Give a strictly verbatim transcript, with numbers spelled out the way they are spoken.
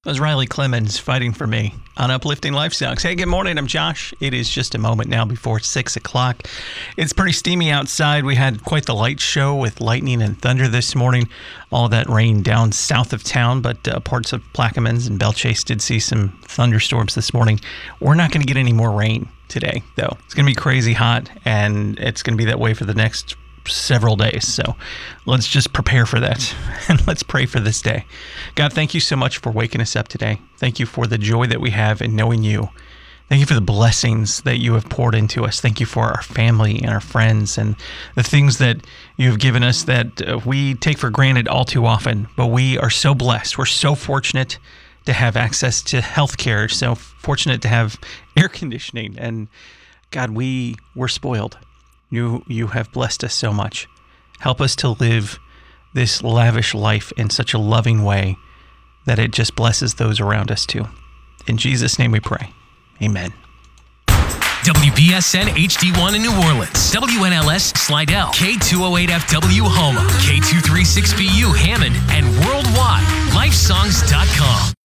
That was Riley Clemens, Fighting for Me on Uplifting Life Songs. Hey, good morning. I'm Josh. It is just a moment now before six o'clock. It's pretty steamy outside. We had quite the light show with lightning and thunder this morning. All that rain down south of town, but uh, parts of Plaquemines and Belchase did see some thunderstorms this morning. We're not going to get any more rain today, though. It's going to be crazy hot, and it's going to be that way for the next several days. So let's just prepare for that and let's pray for this day. God, thank you so much for waking us up today. Thank you for the joy that we have in knowing you. Thank you for the blessings that you have poured into us. Thank you for our family and our friends and the things that you have given us that uh, we take for granted all too often. But we are so blessed. We're so fortunate to have access to health care, so fortunate to have air conditioning. And God, we, we're spoiled. You you have blessed us so much. Help us to live this lavish life in such a loving way that it just blesses those around us too. In Jesus' name we pray. Amen. W B S N H D one in New Orleans, W N L S Slidell, K two oh eight F W Houma, K two thirty-six B U Hammond, and worldwide, lifesongs dot com.